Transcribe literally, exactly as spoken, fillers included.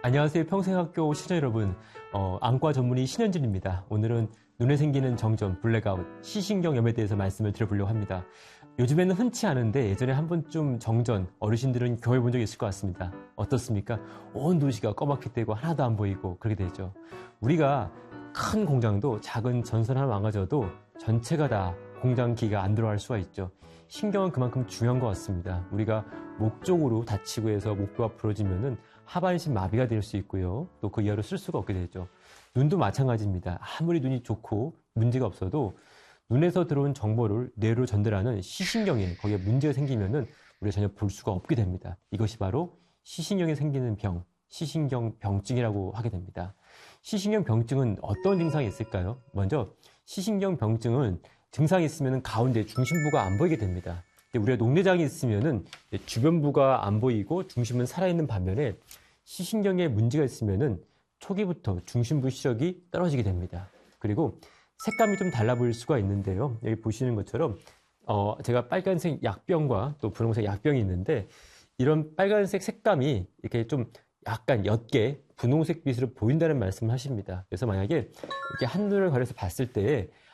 안녕하세요. 평생학교 시청자 여러분. 어, 안과 전문의 신현진입니다. 오늘은 눈에 생기는 정전, 블랙아웃, 시신경염에 대해서 말씀을 드려보려고 합니다. 요즘에는 흔치 않은데 예전에 한 번쯤 정전, 어르신들은 경험해 본 적이 있을 것 같습니다. 어떻습니까? 온 도시가 꺼맣게 되고 하나도 안 보이고 그렇게 되죠. 우리가 큰 공장도 작은 전선 하나 망가져도 전체가 다 공장 기가 안 들어갈 수가 있죠. 신경은 그만큼 중요한 것 같습니다. 우리가 목 쪽으로 다치고 해서 목뼈가 부러지면은 하반신 마비가 될 수 있고요. 또 그 이하로 쓸 수가 없게 되죠. 눈도 마찬가지입니다. 아무리 눈이 좋고 문제가 없어도 눈에서 들어온 정보를 뇌로 전달하는 시신경에 거기에 문제가 생기면은 우리가 전혀 볼 수가 없게 됩니다. 이것이 바로 시신경에 생기는 병, 시신경 병증이라고 하게 됩니다. 시신경 병증은 어떤 증상이 있을까요? 먼저 시신경 병증은 증상이 있으면 가운데 중심부가 안 보이게 됩니다. 우리가 녹내장이 있으면은 주변부가 안 보이고 중심은 살아있는 반면에 시신경에 문제가 있으면은 초기부터 중심부 시력이 떨어지게 됩니다. 그리고 색감이 좀 달라 보일 수가 있는데요. 여기 보시는 것처럼 어 제가 빨간색 약병과 또 분홍색 약병이 있는데 이런 빨간색 색감이 이렇게 좀 약간 옅게 분홍색 빛으로 보인다는 말씀을 하십니다. 그래서 만약에 이렇게 한눈을 가려서 봤을 때